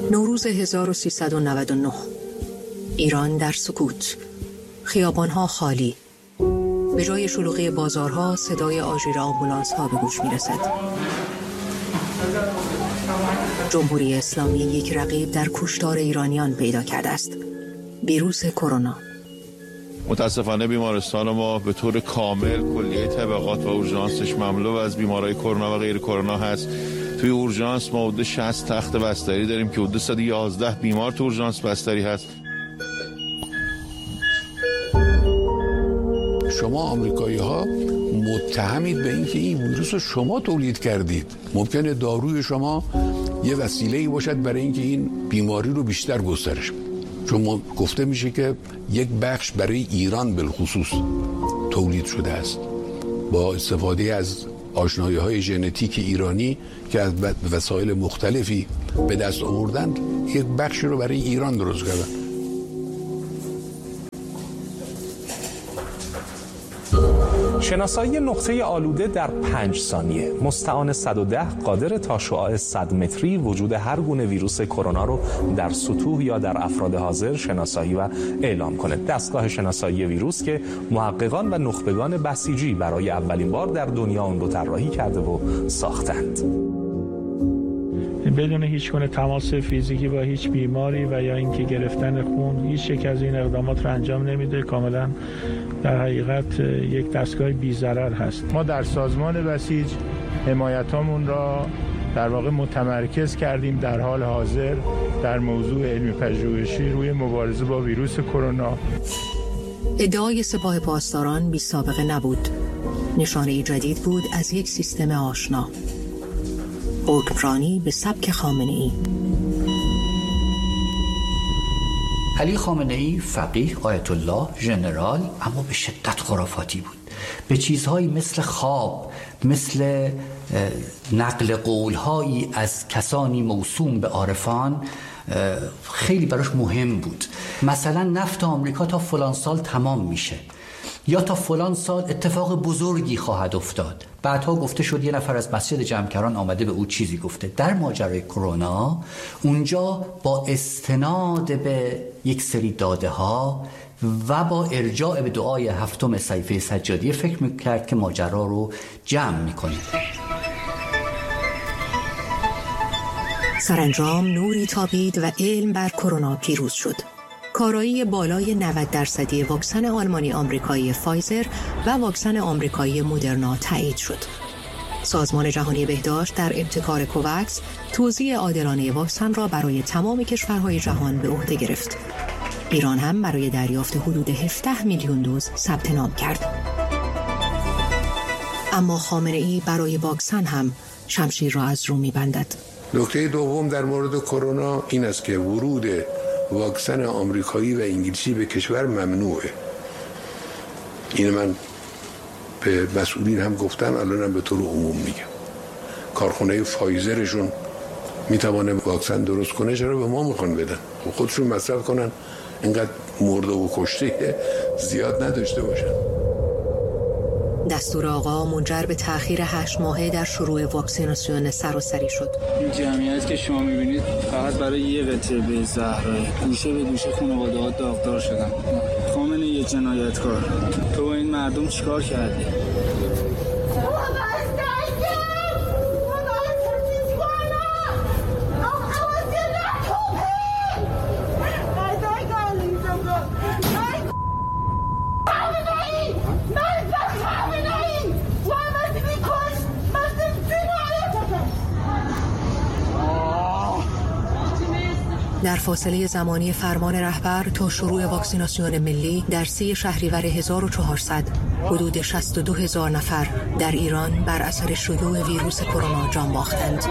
نوروز 1399. ایران در سکوت، خیابان‌ها خالی. به جای شلوغی بازارها صدای آژیر آمبولانس‌ها به گوش می‌رسد. جمهوری اسلامی یک رقیب در کشتار ایرانیان پیدا کرده است: ویروس کرونا. متاسفانه بیمارستان ما به طور کامل کلیه طبقات و اورژانسش مملو از بیمارای کرونا و غیر کرونا هست. توی اورژانس ما حدود 60 تخت بستری داریم که حدود 111 بیمار تو اورژانس بستری هست. شما آمریکایی‌ها متهمید به اینکه این ویروس رو شما تولید کردید. ممکنه داروی شما یه وسیله‌ای باشد برای اینکه این بیماری رو بیشتر گسترش بده. چون گفته میشه که یک بخش برای ایران بالخصوص تولید شده است با استفاده از آشنایی‌های ژنتیک ایرانی که از وسایل مختلفی به دست آوردند، یک بخشی رو برای ایران درست کردن. شناسایی نقطه آلوده در 5 ثانیه. مستعان 110 قادر تا شعاع 100 متری وجود هر گونه ویروس کرونا رو در سطوح یا در افراد حاضر شناسایی و اعلام کنه. دستگاه شناسایی ویروس که محققان و نخبگان بسیجی برای اولین بار در دنیا اون رو طراحی کرده و ساختند. بدون هیچ گونه تماس فیزیکی با هیچ بیماری و یا اینکه گرفتن خون، هیچ یک از این اقدامات رو انجام نمیده. کاملا در حقیقت یک دستگاه بی ضرر هست. ما در سازمان بسیج حمایتامون را در واقع متمرکز کردیم در حال حاضر در موضوع علمی پژوهشی روی مبارزه با ویروس کرونا. ادعای سپاه پاسداران بی سابقه نبود. نشانه جدید بود از یک سیستم آشنا. حکمرانی به سبک خامنه‌ای. علی خامنه‌ای فقیه، آیت الله، ژنرال، اما به شدت خرافاتی بود. به چیزهایی مثل خواب، مثل نقل قولهایی از کسانی موسوم به عارفان خیلی براش مهم بود. مثلا نفت آمریکا تا فلان سال تمام میشه یا تا فلان سال اتفاق بزرگی خواهد افتاد. بعدها گفته شد یه نفر از مسجد جمکران آمده به او چیزی گفته. در ماجرای کرونا اونجا با استناد به یک سری داده ها و با ارجاع به دعای 7 صحیفه سجادی فکر میکرد که ماجرا رو جمع میکنه. سرانجام نوری تابید و علم بر کرونا پیروز شد. کارایی بالای 90% واکسن آلمانی آمریکایی فایزر و واکسن آمریکایی مدرنا تایید شد. سازمان جهانی بهداشت در ابتکار کوواکس توزیع عادلانه واکسن را برای تمام کشورهای جهان به عهده گرفت. ایران هم برای دریافت حدود 17 میلیون دوز ثبت نام کرد. اما خامنه‌ای برای واکسن هم شمشیر را از رو می‌بندد. نکته دوم در مورد کرونا این است که ورود واکسن آمریکایی و انگلیسی به کشور ممنوعه. این من به مسئولین هم گفتم، الانم به طور عموم میگم. کارخونه فایزرشون میتونه واکسن درست کنه، چرا به ما میخوان بدن؟ خودشون مصرف کنن، اینقدر مرده و کشته زیاد نداشته باشن. دستور آقا منجر به تأخیر 8 ماهه در شروع واکسیناسیون سراسری شد. این جمعیت که شما میبینید فقط برای یه قطعه به زهرای گوشه به گوشه خانواده‌ها داغدار شدن. خامنه یه جنایتکار، تو با این مردم چیکار کردی؟ در فاصله زمانی فرمان رهبر تا شروع واکسیناسیون ملی در 3 شهریور 1400 حدود 62,000 نفر در ایران بر اثر شیوع ویروس کرونا جان باختند.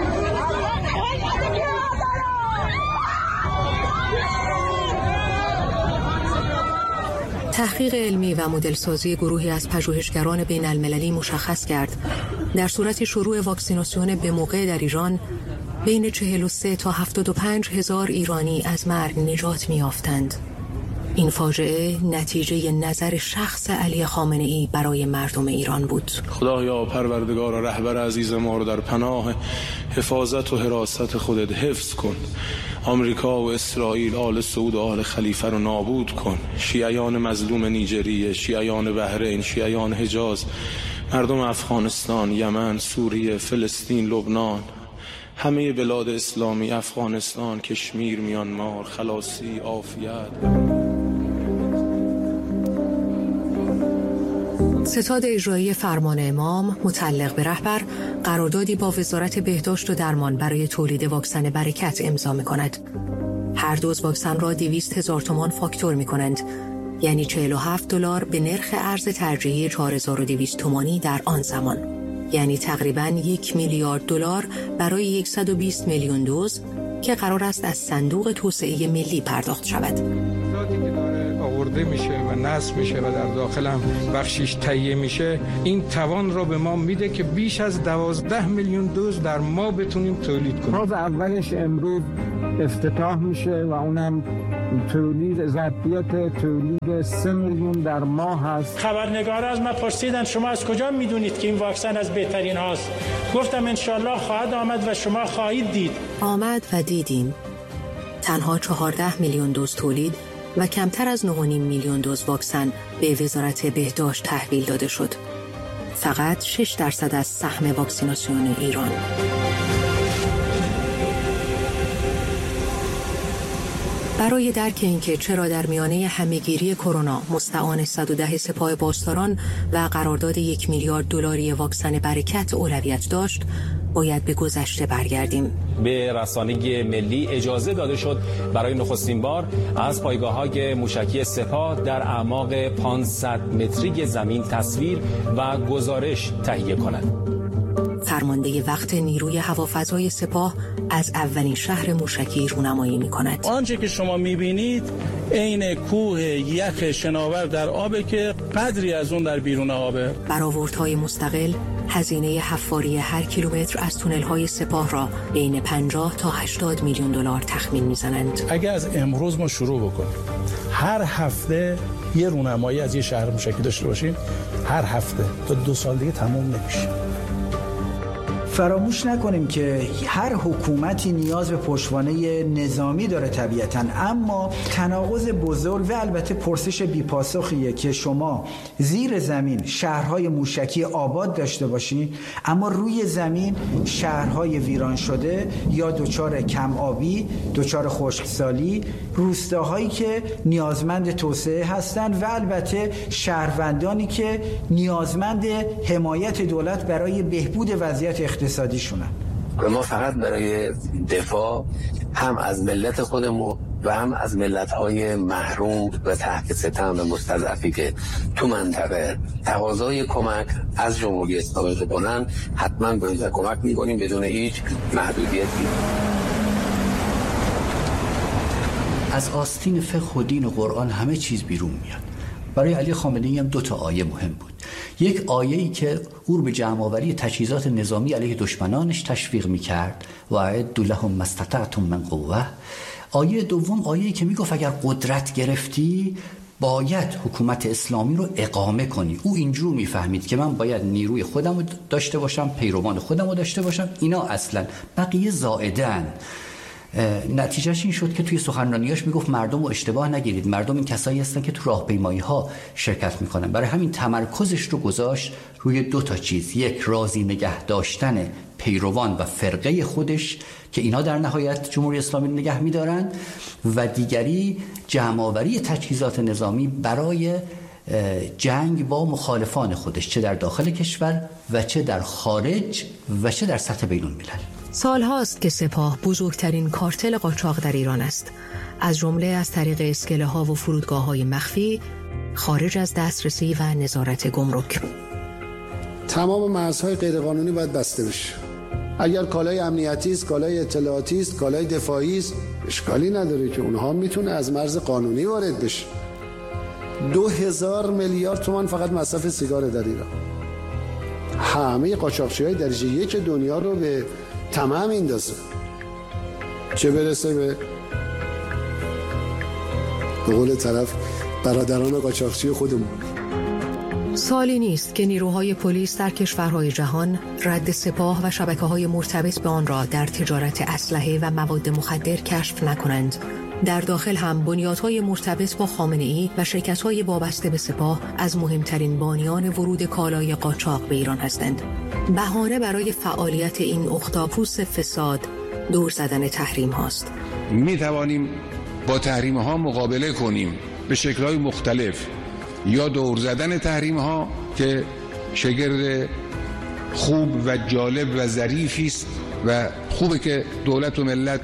تحقیق علمی و مدلسازی گروهی از پژوهشگران بین المللی مشخص کرد در صورت شروع واکسیناسیون به موقع در ایران بین 43 تا 75 هزار ایرانی از مرگ نجات می‌یافتند. این فاجعه نتیجه نظر شخص علی خامنه‌ای برای مردم ایران بود. خدایا پروردگار و رهبر عزیز ما رو در پناه حفاظت و حراست خودت حفظ کن. آمریکا و اسرائیل، آل سعود و آل خلیفه رو نابود کن. شیعیان مظلوم نیجریه، شیعیان بحرین، شیعیان حجاز، مردم افغانستان، یمن، سوریه، فلسطین، لبنان، همه بلاد اسلامی، افغانستان، کشمیر، میانمار، خلاصی، عافیت. ستاد اجرایی فرمان امام متعلق به رهبر قراردادی با وزارت بهداشت و درمان برای تولید واکسن برکت امضا می‌کند. هر دوز واکسن را 200,000 تومان فاکتور می‌کنند، یعنی $47 به نرخ ارز ترجیحی 4200 تومانی در آن زمان، یعنی تقریباً $1 میلیارد برای 120 میلیون دوز که قرار است از صندوق توسعه ملی پرداخت شود. آورده میشه و نصب میشه و در داخل هم بخشیش تهیه میشه، این توان را به ما میده که بیش از 12 میلیون دوز در ما بتونیم تولید کنیم. روز اولش امروز افتتاح میشه و اونم تولید ظرفیت تولید 3 میلیون در ماه هست. خبرنگارا از من پرسیدن شما از کجا میدونید که این واکسن از بهترین هاست؟ گفتم انشالله خواهد آمد و شما خواهید دید. آمد و دیدیم. تنها 14 میلیون دوز تولید و کمتر از 9.5 میلیون دوز واکسن به وزارت بهداشت تحویل داده شد. فقط 6% از سهم واکسیناسیون ایران. برای درک اینکه چرا در میانه همه‌گیری کرونا مستعان 110 سپاه پاسداران و قرارداد $1 میلیارد واکسن برکت اولویت داشت، باید به گذشته برگردیم. به رسانه ملی اجازه داده شد برای نخستین بار از پایگاه‌های موشکی سپاه در اعماق 500 متری زمین تصویر و گزارش تهیه کنند. فرمانده وقت نیروی هوافضای سپاه از اولین شهر موشکی رونمایی می‌کند. آنچه که شما می‌بینید عین کوه یخ شناور در آبه که قدری از اون در بیرون آبه. برآوردهای مستقل هزینه حفاری هر کیلومتر از تونل‌های سپاه را بین 50 تا 80 میلیون دلار تخمین می‌زنند. اگر از امروز ما شروع بکنیم هر هفته یه رونمایی از یه شهر موشکی داشته باشیم، هر هفته تا 2 سال دیگه تموم نمیشه. فراموش نکنیم که هر حکومتی نیاز به پشتوانه نظامی داره طبیعتاً، اما تناقض بزرگ و البته پرسش بی‌پاسخیه که شما زیر زمین شهرهای موشکی آباد داشته باشین اما روی زمین شهرهای ویران شده یا دچار کم آبی، دچار خشکسالی، روستاهایی که نیازمند توسعه هستند و البته شهروندانی که نیازمند حمایت دولت برای بهبود وضعیت اقتصادی شونن. و ما فقط برای دفاع هم از ملت خودمون و هم از ملت‌های محروم و تحت ستم و مستضعفی که تو منطقه تقاضای کمک از جمهوری اسلامی بکنن، حتما به اینجا کمک می‌کنیم بدون هیچ محدودیتی. از آستین فقه و دین و قرآن همه چیز بیرون میاد. برای علی خامنه‌ای هم 2 آیه مهم بود. یک آیه‌ای که او رو به جمع‌آوری تجهیزات نظامی علیه دشمنانش تشویق می‌کرد و اعدوا لهم ما استطعتم من قوة. آیه دوم آیه‌ای که میگفت اگر قدرت گرفتی باید حکومت اسلامی رو اقامه کنی. او اینجور میفهمید که من باید نیروی خودم رو داشته باشم، پیروان خودم رو داشته باشم، اینا اصلا بقیه زائدن. نتیجهش این شد که توی سخنرانیاش میگفت مردم رو اشتباه نگیرید، مردم این کسایی هستن که تو راهپیمایی ها شرکت میکنن. برای همین تمرکزش رو گذاشت روی 2 چیز: یک، راضی نگه داشتن پیروان و فرقه خودش که اینا در نهایت جمهوری اسلامی نگه میدارن، و دیگری جمع‌آوری تجهیزات نظامی برای جنگ با مخالفان خودش، چه در داخل کشور و چه در خارج و چه در سطح بین‌الملل. سال هاست که سپاه بزرگترین کارتل قاچاق در ایران است، از جمله از طریق اسکله ها و فرودگاه های مخفی خارج از دسترسی و نظارت گمرک. تمام مرزهای غیرقانونی باید بسته بشه. اگر کالای امنیتی است، کالای اطلاعاتی است، کالای دفاعی است، اشکالی نداره که اونها میتونه از مرز قانونی وارد بشه. 2000 میلیارد تومان فقط مصرف سیگار در ایران. همه قاچاقچی‌های درجه 1 دنیا رو به تمام ایندازه، چه برسه به به قول طرف برادران قاچاقچی خودمون. سالی نیست که نیروهای پلیس در کشورهای جهان رد سپاه و شبکه‌های مرتبط به آن را در تجارت اسلحه و مواد مخدر کشف نکنند. در داخل هم بنیادهای مرتبط با خامنه‌ای و شرکت‌های وابسته به سپاه از مهمترین بانیان ورود کالای قاچاق به ایران هستند. بهانه برای فعالیت این اختاپوس فساد دور زدن تحریم هاست. می توانیم با تحریم ها مقابله کنیم به شکل‌های مختلف، یا دور زدن تحریم ها که شگرد خوب و جالب و ظریفی است و خوبه که دولت و ملت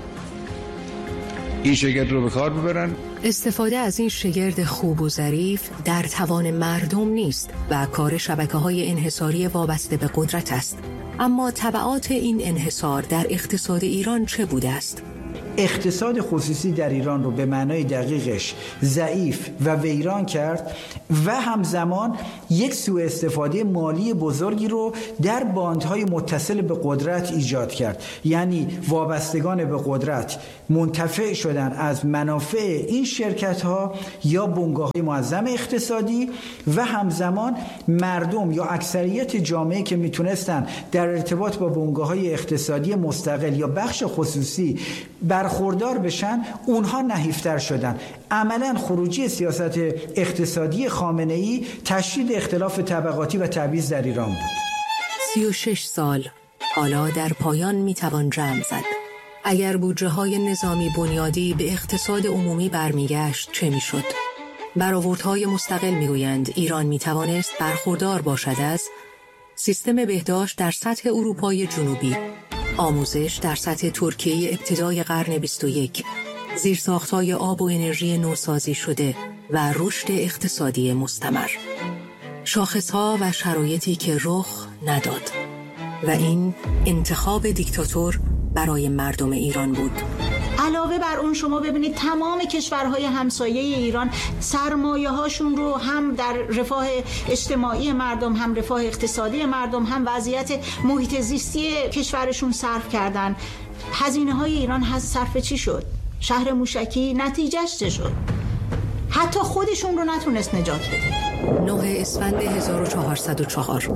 این شگرد رو به کار ببرن. استفاده از این شگرد خوب و ظریف در توان مردم نیست و کار شبکه‌های انحصاری وابسته به قدرت است. اما تبعات این انحصار در اقتصاد ایران چه بوده است؟ اقتصاد خصوصی در ایران رو به معنای دقیقش ضعیف و ویران کرد و همزمان یک سوء استفاده مالی بزرگی رو در باندهای متصل به قدرت ایجاد کرد. یعنی وابستگان به قدرت منتفع شدن از منافع این شرکت‌ها یا بنگاه‌های معظم اقتصادی و همزمان مردم یا اکثریت جامعه که میتونستن در ارتباط با بنگاه‌های اقتصادی مستقل یا بخش خصوصی برخوردار بشن، اونها نحیفتر شدن. عملاً خروجی سیاست اقتصادی خامنه‌ای تشدید اختلاف طبقاتی و تبعیض در ایران بود. 36 سال حالا در پایان میتوان جمع زد. اگر بودجه‌های نظامی بنیادی به اقتصاد عمومی برمیگشت چه میشد؟ برآوردهای مستقل میگویند ایران میتوانست برخوردار باشد از سیستم بهداشت در سطح اروپای جنوبی، آموزش در سطح ترکیه ابتدای قرن 21، زیرساخت‌های آب و انرژی نوسازی شده و رشد اقتصادی مستمر. شاخص‌ها و شرایطی که رخ نداد و این انتخاب دیکتاتور برای مردم ایران بود. علاوه بر اون شما ببینید تمام کشورهای همسایه ایران سرمایه هاشون رو هم در رفاه اجتماعی مردم، هم رفاه اقتصادی مردم، هم وضعیت محیط زیستی کشورشون صرف کردن. هزینه های ایران صرف چی شد؟ شهر موشکی نتیجهش چه شد؟ حتی خودشون رو نتونست نجات بده. 9 اسفند 1404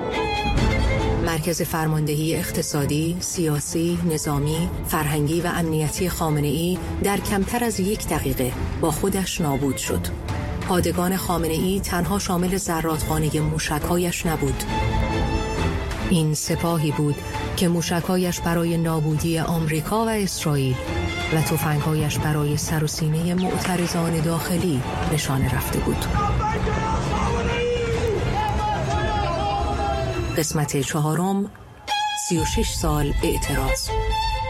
مرکز فرماندهی اقتصادی، سیاسی، نظامی، فرهنگی و امنیتی خامنه‌ای در کمتر از 1 دقیقه با خودش نابود شد. پادگان خامنه‌ای تنها شامل زرادخانه موشک‌هایش نبود. این سپاهی بود که موشک‌هایش برای نابودی آمریکا و اسرائیل و تفنگ‌هایش برای سر و سینه معترضان داخلی نشانه رفته بود. قسمت 4، 36 سال اعتراض.